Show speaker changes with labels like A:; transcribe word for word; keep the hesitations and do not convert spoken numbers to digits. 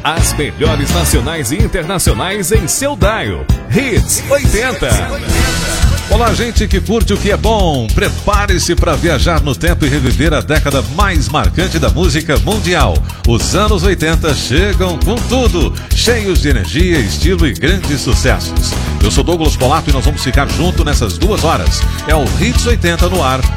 A: As melhores nacionais e internacionais em seu dial. Hits oitenta.
B: Olá, gente que curte o que é bom. Prepare-se para viajar no tempo e reviver a década mais marcante da música mundial. Os anos oitenta chegam com tudo, cheios de energia, estilo e grandes sucessos. Eu sou Douglas Polato e nós vamos ficar juntos nessas duas horas. É o Hits oitenta no ar.